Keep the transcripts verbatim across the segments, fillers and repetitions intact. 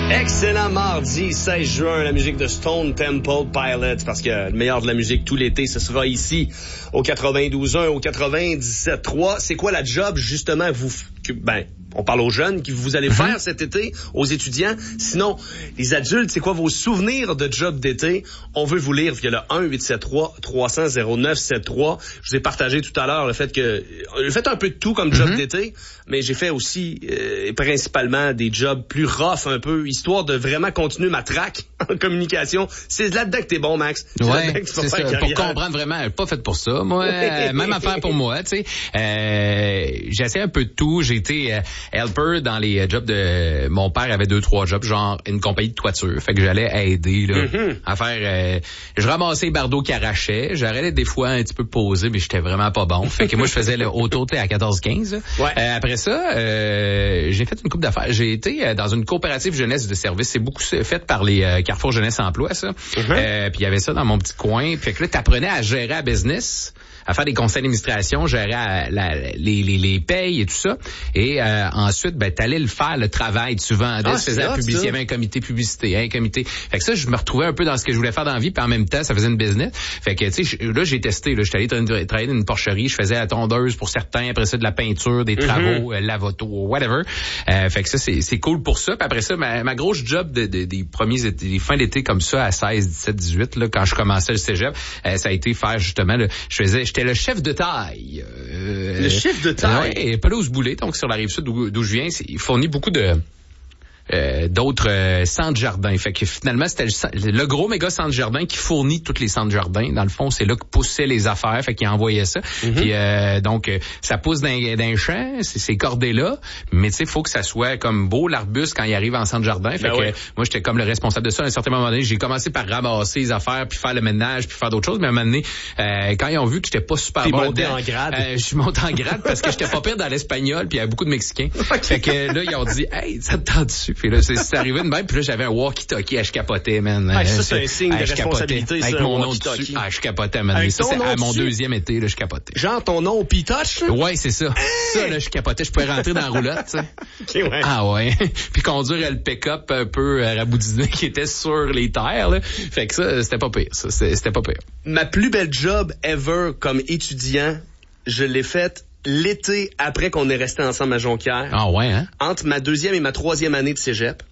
Excellent mardi seize juin, la musique de Stone Temple Pilots, parce que le meilleur de la musique tout l'été, ce sera ici au quatre-vingt-douze un, au quatre-vingt-dix-sept trois. C'est quoi la job, justement, vous, que, ben, on parle aux jeunes, que vous allez faire cet été, aux étudiants. Sinon, les adultes, c'est quoi vos souvenirs de job d'été? On veut vous lire via le un huit sept trois trois cents zéro neuf sept trois. Je vous ai partagé tout à l'heure le fait que j'ai fait un peu de tout comme job mm-hmm. d'été, mais j'ai fait aussi euh, principalement des jobs plus rough un peu, histoire de vraiment continuer ma track en communication. C'est là-dedans que t'es bon, Max. C'est ouais, que c'est ça. Pour comprendre vraiment, pas fait pour ça. Moi, euh, même affaire pour moi, tu sais. Euh, j'ai essayé un peu de tout. J'ai été euh, helper dans les jobs de... Mon père avait deux, trois jobs, genre une compagnie de toiture. Fait que j'allais aider là, mm-hmm. à faire... Euh, je ramassais les bardeaux qui arrachaient. J'arrêtais des fois un petit peu posé, mais j'étais vraiment pas bon. Fait que moi, je faisais le auto à quatorze quinze. Ouais. Euh, après ça, euh, j'ai fait une couple d'affaires. J'ai été dans une coopérative jeunesse de service. C'est beaucoup fait par les euh, Carrefour Jeunesse Emploi, ça. Mm-hmm. Euh, puis il y avait ça dans mon petit coin. Fait que là, t'apprenais à gérer la business, à faire des conseils d'administration, gérer à, la, les, les, les payes et tout ça. Et euh, ensuite, ben, t'allais le faire, le travail. Tu vendais, ah, tu faisais la publicité. Il y avait un comité publicité, un comité. Fait que ça, je me retrouvais un peu dans ce que je voulais faire dans la vie, puis en même temps, ça faisait une business. Fait que, tu sais, là, j'ai testé. Là, j'étais allé tra- travailler dans une porcherie. Je faisais la tondeuse pour certains. Après ça, de la peinture, des travaux, mm-hmm. euh, lavoto, whatever. Euh, fait que ça, c'est, c'est cool pour ça. Puis après ça, ma, ma grosse job de, de, des premiers étés, des fins d'été comme ça, à seize, dix-sept, dix-huit, là, quand je commençais le cégep, euh, ça a été faire justement, là, je faisais, j'étais le chef de taille. Euh, le chef de taille? Ouais, Pelouse-Boulet, donc sur la rive sud d'où, d'où je viens, c'est, il fournit beaucoup de... Euh, d'autres euh, centres jardins. Fait que finalement, c'était le, le gros méga centre jardin qui fournit tous les centres jardins. Dans le fond, c'est là que poussaient les affaires. Fait qu'il envoyait ça. Mm-hmm. Puis euh, donc, euh, ça pousse dans, dans un champ, c'est, c'est cordé là. Mais tu sais, faut que ça soit comme beau l'arbuste quand il arrive en centre jardin. Fait ben que oui. Moi, j'étais comme le responsable de ça. À un certain moment donné, j'ai commencé par ramasser les affaires, puis faire le ménage, puis faire d'autres choses. Mais à un moment donné, euh, quand ils ont vu que j'étais pas super T'es bon, monté en grade. Euh, je suis monté en grade parce que j'étais pas pire dans l'espagnol, puis il y avait beaucoup de Mexicains. Okay. Fait que là, ils ont dit, hey, ça te tente dessus. Puis là, c'est, c'est arrivé de même, puis là, j'avais un walkie-talkie, ah, je capotais, man. Ah, ça, c'est un signe ah, de responsabilité, ça, avec mon nom dessus. Ah, je capotais, man. Avec ça, c'est à mon deuxième été, là, je capotais. Genre ton nom au P-Touch? Ouais, c'est ça. Hey! Ça, là, je capotais. Je pouvais rentrer dans la roulotte, tu sais. Okay, ouais. Ah, ouais. Puis conduire le pick-up un peu raboudiné qui était sur les terres, là. Fait que ça, c'était pas pire. Ça, c'était pas pire. Ma plus belle job ever comme étudiant, je l'ai faite l'été après qu'on est resté ensemble à Jonquière. Ah ouais, hein? Entre ma deuxième et ma troisième année de cégep.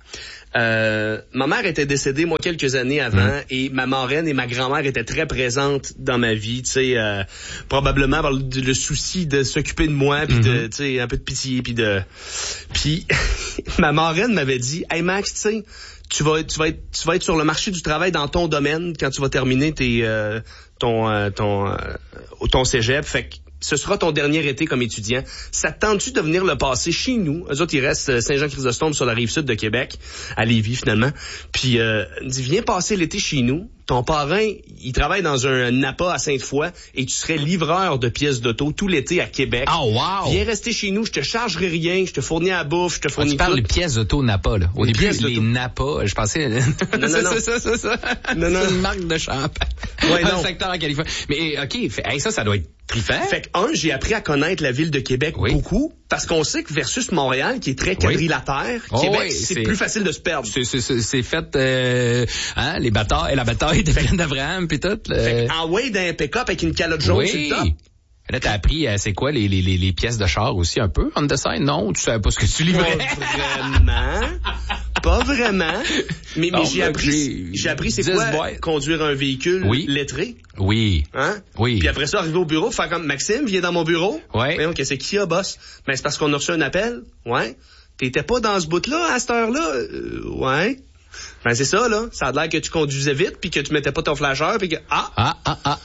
Euh, ma mère était décédée, moi, quelques années avant, mmh. et ma marraine et ma grand-mère étaient très présentes dans ma vie, tu sais, euh, probablement par le, le souci de s'occuper de moi, puis mmh. de, tu sais, un peu de pitié, puis de... Puis, ma marraine m'avait dit, « Hey, Max, tu sais, tu vas, tu vas être, tu vas être sur le marché du travail dans ton domaine quand tu vas terminer tes, euh, ton, euh, ton, euh, ton cégep, fait que ce sera ton dernier été comme étudiant. Ça te tente-tu de venir le passer chez nous? Eux autres, ils restent Saint-Jean-Chrysostome sur la rive sud de Québec, à Lévis, finalement. Puis, euh, il dit, viens passer l'été chez nous. Ton parrain, il travaille dans un Napa à Sainte-Foy et tu serais livreur de pièces d'auto tout l'été à Québec. Oh, wow! Viens rester chez nous, je te chargerai rien, je te fournis à la bouffe, je te fournis tout. Ah, tu parles de pièces d'auto Napa, là. Au les début, les Napa, je pensais... Non, non, non. C'est ça, c'est ça. Non, non. C'est une marque de champagne. Ouais, non. Un secteur en Californie. Mais, OK, fait, hey, ça, ça doit être trippant. Fait que, un, j'ai appris à connaître la ville de Québec oui. beaucoup, parce qu'on sait que versus Montréal, qui est très quadrilatère, oui. Québec, oh, oui, c'est, c'est plus facile de se perdre. C'est, c'est, c'est, c'est fait, euh, hein, les batailles, la bataille de Plaine d'Abraham, pis tout. Le... Fait en way d'un pick-up avec une calotte jaune oui. sur le top. Là, t'as appris, euh, c'est quoi, les, les, les, les pièces de char aussi, un peu, on the side? Non, tu savais pas ce que tu livrais. Pas vraiment. Pas vraiment. Mais, mais oh, j'ai appris, j'ai, j'ai appris c'est quoi boîtes. Conduire un véhicule oui. lettré. Oui. Hein? Oui. Puis après ça, arriver au bureau, faire comme Maxime, viens dans mon bureau. Ouais. Voyons, qu'est-ce qu'il y a, boss? Ben, c'est parce qu'on a reçu un appel. Ouais. T'étais pas dans ce bout-là, à cette heure-là? Euh, ouais. Ben, c'est ça, là. Ça a l'air que tu conduisais vite, puis que tu mettais pas ton flasheur, puis que, ah! Ah, ah, ah.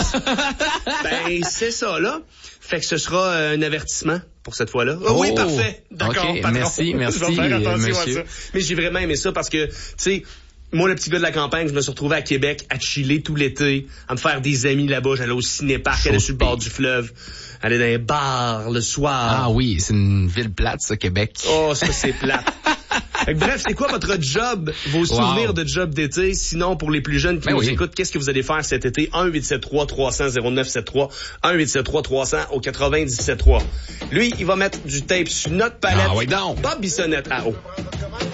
Ben, c'est ça, là. Fait que ce sera un avertissement pour cette fois-là. Oh, oui, parfait. D'accord, okay, patron. Merci, merci, je vais faire attention monsieur. à ça. Mais j'ai vraiment aimé ça parce que, tu sais, moi, le petit gars de la campagne, je me suis retrouvé à Québec à chiller tout l'été, à me faire des amis là-bas. J'allais au ciné-parc, j'allais sur le bord du fleuve, aller dans les bars le soir. Ah oui, c'est une ville plate, ça, Québec. Oh, ça, c'est plate. Fait que bref, c'est quoi votre job, vos souvenirs wow. de job d'été? Sinon, pour les plus jeunes qui ben nous oui. écoutent, qu'est-ce que vous allez faire cet été? un huit sept trois trois cents zéro neuf sept trois, un huit sept trois trois cents au quatre-vingt-dix-sept trois. Lui, il va mettre du tape sur notre palette. Ah oui, donc. Bob Bissonnette à eau.